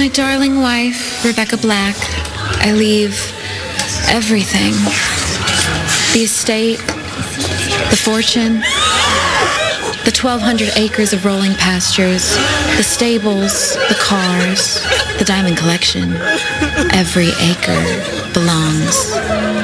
my darling wife, Rebecca Black, I leave everything. The estate, the fortune, the 1,200 acres of rolling pastures, the stables, the cars, the diamond collection. Every acre belongs